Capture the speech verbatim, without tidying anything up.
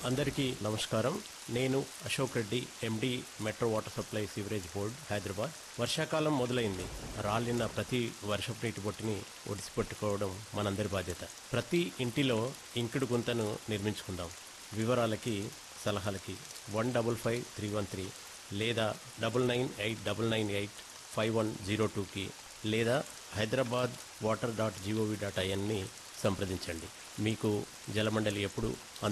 అందరికీ నమస్కారం. నేను అశోక్ రెడ్డి, ఎండి metro water supply sewerage board, Hyderabad. వర్షాకాలం మొదలైంది. రాలిన ప్రతి వర్షపు నీటి బొట్టుని ఒడిసిపెట్టుకోవడం మనందరి బాధ్యత. ప్రతి ఇంటిలో ఇంకుడు గుంతను నిర్మించుకుందాం. వివరాలకి సలహాలకి one double five three one three లేదా double nine eight double nine eight five one zero టూకి లేదా Hyderabad water dot GOV dot ఐఎన్ని సంప్రదించండి. మీకు జలమండలి ఎప్పుడు